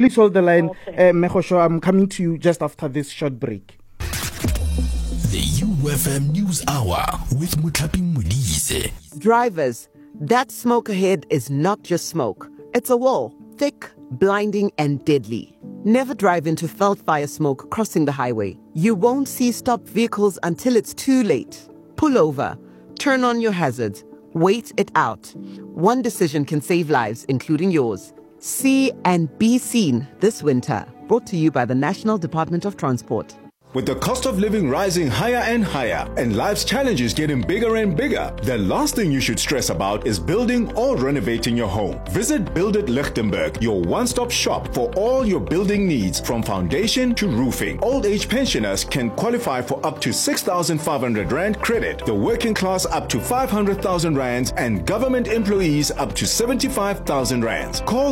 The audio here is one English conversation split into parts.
Please hold the line. Megosho, I'm coming to you just after this short break. The UFM News Hour with Mutlapi Modise. Drivers, that smoke ahead is not just smoke. It's a wall, thick, blinding, and deadly. Never drive into felt fire smoke crossing the highway. You won't see stopped vehicles until it's too late. Pull over, turn on your hazards, wait it out. One decision can save lives, including yours. See and be seen this winter. Brought to you by the National Department of Transport. With the cost of living rising higher and higher and life's challenges getting bigger and bigger, the last thing you should stress about is building or renovating your home. Visit Build It Lichtenberg, your one-stop shop for all your building needs from foundation to roofing. Old age pensioners can qualify for up to 6,500 Rand credit, the working class up to 500,000 Rands, and government employees up to 75,000 Rands. Call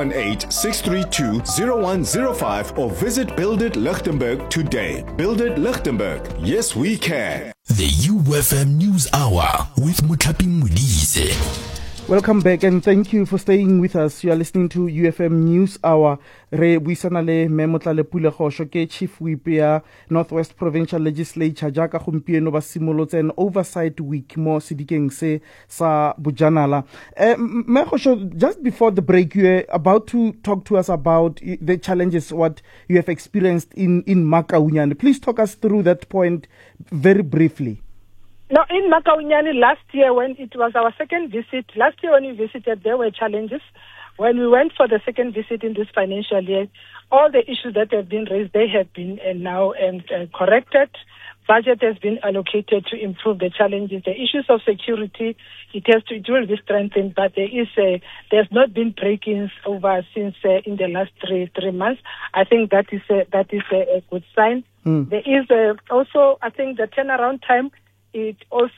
018-632-0105 or visit Build It Lichtenberg today. Build It Lichtenberg. Yes, we can. The UFM News Hour with Mutlapi Modise. Welcome back and thank you for staying with us. You are listening to UFM News Hour. Re buisana le Memotlale Pulekgosho ke Chief Whip ya Northwest Provincial Legislature jaka gompieno ba simolotse an oversight week mo sedikeng se sa Bojanala. Megosho, just before the break, you were about to talk to us about the challenges what you have experienced in Makaunyane. Please talk us through that point very briefly. Now, in Makaunyane last year, when it was our second visit, when we visited, there were challenges. When we went for the second visit in this financial year, all the issues that have been raised, they have been now corrected. Budget has been allocated to improve the challenges. The issues of security, it will be strengthened, but there's not been break-ins over since in the last three months. I think that is a good sign. There is also, I think, the turnaround time. It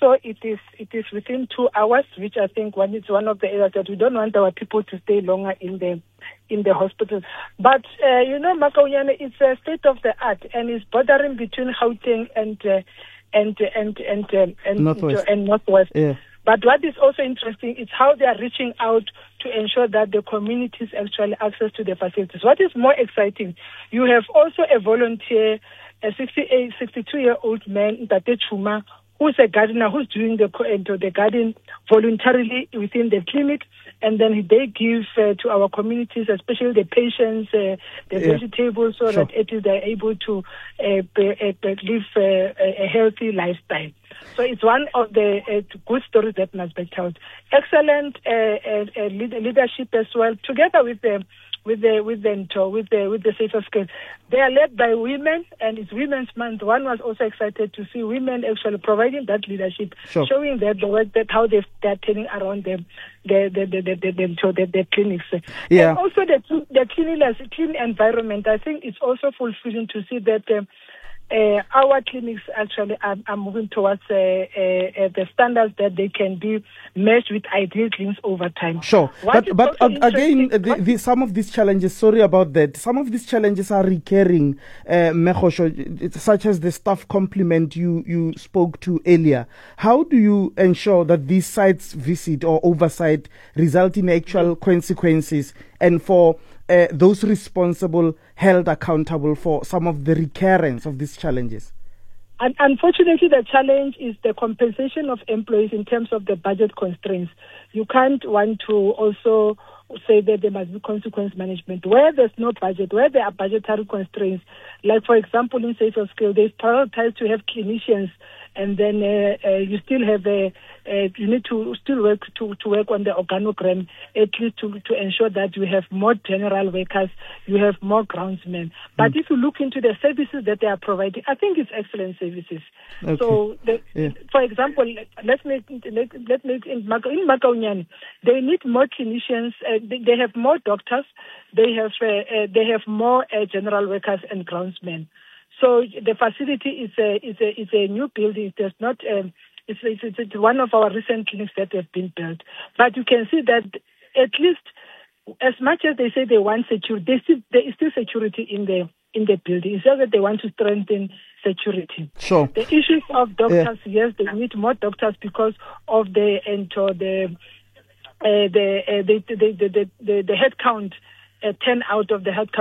is within 2 hours, which I think it's one of the areas that we don't want our people to stay longer in the hospital. But Makaunyane is a state of the art and is bordering between Gauteng and Northwest. Yeah. But what is also interesting is how they are reaching out to ensure that the communities actually access to the facilities. What is more exciting, you have also a volunteer, a 62-year-old man, Tate Chuma, who's a gardener, who's doing the garden voluntarily within the clinic, and then they give to our communities, especially the patients, vegetables, so that they're able to live a healthy lifestyle. So it's one of the good stories that must be told. Excellent leadership as well, together with the safer skills. They are led by women, and it's Women's Month. One was also excited to see women actually providing that leadership, showing that the work that how they're turning around the clinics. Yeah. And also the clean environment. I think it's also fulfilling to see that our clinics actually are moving towards the standards that they can be matched with ideal clinics over time. Sure. But again, some of these challenges, sorry about that, some of these challenges are recurring, Megosho, such as the staff complement you spoke to earlier. How do you ensure that these sites visit or oversight result in actual consequences and for those responsible held accountable for some of the recurrence of these challenges? And unfortunately, the challenge is the compensation of employees in terms of the budget constraints. You can't want to also say that there must be consequence management. Where there's no budget, where there are budgetary constraints, like for example in safer skill, they prioritize to have clinicians, and then you still have you need to still work on the organogram, at least to ensure that you have more general workers, you have more groundsmen. But if you look into the services that they are providing, I think it's excellent services. Okay. So, for example, let's make in Makaunyane, they need more clinicians. They have more doctors. They have more general workers and groundsmen. So the facility is a new building. It does not. It's one of our recent clinics that have been built. But you can see that at least, as much as they say they want security, there is still security in the building. It's just that they want to strengthen security. Sure. The issues of doctors, yes, they need more doctors because of the head count. 10 out of the head count